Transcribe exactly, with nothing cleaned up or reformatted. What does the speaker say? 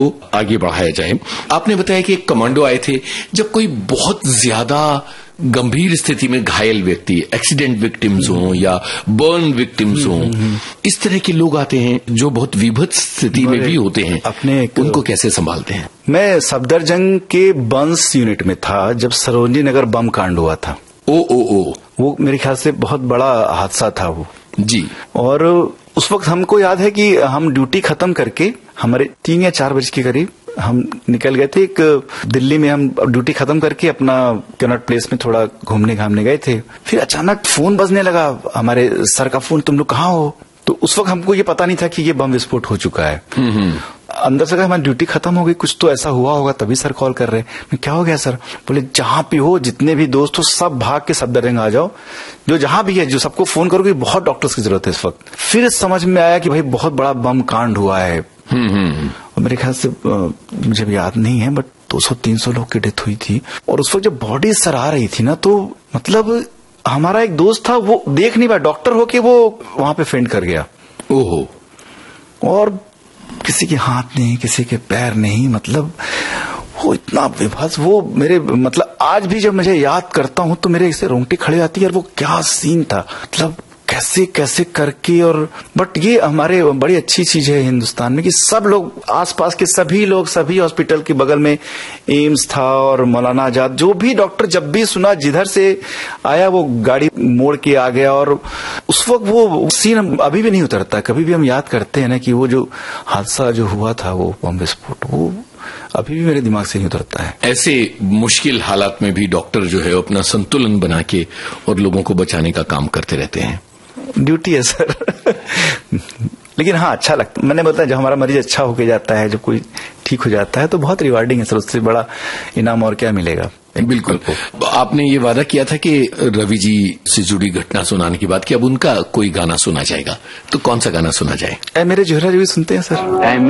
आगे बढ़ाया जाए। आपने बताया कि एक कमांडो आए थे जब कोई बहुत ज्यादा गंभीर स्थिति में घायल व्यक्ति, एक्सीडेंट विक्टिम्स हों या बर्न विक्टिम्स हों, इस तरह के लोग आते हैं जो बहुत विभत्स स्थिति में भी होते हैं, अपने उनको कैसे संभालते हैं? मैं सफदरजंग के बंस यूनिट में था जब सरोजनी नगर बम कांड हुआ था। ओ ओ ओ वो मेरे ख्याल से बहुत बड़ा हादसा था वो जी। और उस वक्त हमको याद है कि हम ड्यूटी खत्म करके हमारे तीन या चार बजे के करीब हम निकल गए थे। एक दिल्ली में हम ड्यूटी खत्म करके अपना कनॉट प्लेस में थोड़ा घूमने घामने गए थे। फिर अचानक फोन बजने लगा, हमारे सर का फोन, तुम लोग कहाँ हो? तो उस वक्त हमको ये पता नहीं था कि ये बम विस्फोट हो चुका है। अंदर से कहा हमारी ड्यूटी खत्म हो गई, कुछ तो ऐसा हुआ होगा तभी सर कॉल कर रहे हैं। क्या हो गया सर? बोले जहां भी हो, जितने भी दोस्त हो, सब भाग के सफदरजंग आ जाओ, जो जहां भी है, जो सबको फोन करोगे, बहुत डॉक्टर्स की जरूरत है इस वक्त। फिर समझ में आया कि भाई बहुत बड़ा बम कांड हुआ है। और मेरे ख्याल से मुझे भी याद नहीं है बट दो सौ तीन सौ लोग की डेथ हुई थी। और उस वक्त जब बॉडी सर आ रही थी ना, तो मतलब हमारा एक दोस्त था, वो देख नहीं पाया, डॉक्टर होके वो वहां पे फेंट कर गया। ओहो। और किसी के हाथ नहीं, किसी के पैर नहीं, मतलब वो इतना विभत्स, वो मेरे मतलब आज भी जब मुझे याद करता हूं तो मेरे इससे रोंगटे खड़े आती है। यार वो क्या सीन था, मतलब कैसे कैसे करके। और बट ये हमारे बड़ी अच्छी चीज है हिंदुस्तान में कि सब लोग, आसपास के सभी लोग, सभी हॉस्पिटल के बगल में एम्स था और मौलाना आजाद, जो भी डॉक्टर जब भी सुना जिधर से आया वो गाड़ी मोड़ के आ गया। और उस वक्त वो सीन अभी भी नहीं उतरता। कभी भी हम याद करते हैं ना कि वो जो हादसा जो हुआ था, वो बम विस्फोट, वो अभी भी मेरे दिमाग से नहीं उतरता है। ऐसे मुश्किल हालात में भी डॉक्टर जो है अपना संतुलन बना के और लोगों को बचाने का काम करते रहते हैं। ड्यूटी है सर। लेकिन हाँ, अच्छा लगता, मैंने बताया जब हमारा मरीज अच्छा होके जाता है, जब कोई ठीक हो जाता है तो बहुत रिवार्डिंग है सर, उससे बड़ा इनाम और क्या मिलेगा। बिल्कुल। आपने ये वादा किया था कि रवि जी से जुड़ी घटना सुनाने के बाद कि अब उनका कोई गाना सुना जाएगा, तो कौन सा गाना सुना जाए? मेरे जोहरा जी भी सुनते हैं सर।